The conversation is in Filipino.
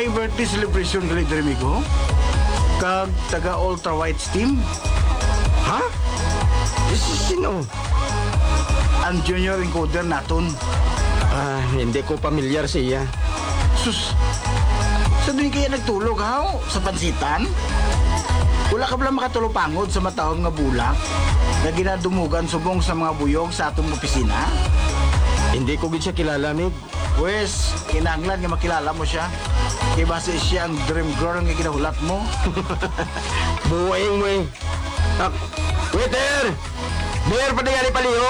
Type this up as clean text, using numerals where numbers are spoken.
may birthday celebration gali diri migo. Kag taga Ultra Whites team. Ha? Sino? Ang junior encoder naton. Hindi ko pamilyar siya. Sus. Sa doon kaya nagtulog ha? Sa pansitan? Wala ka pala makatulopangod sa matawag nga bulak na ginadumugan subong sa mga buyog sa atong opisina? Hindi ko gid siya kilala, Mig. Pwes, kinahanglan nga makilala mo siya. Kaya base siya ang dream girl nga ginahulat mo. Buwing mo eh. Waiter! Beer pa na yan paliho!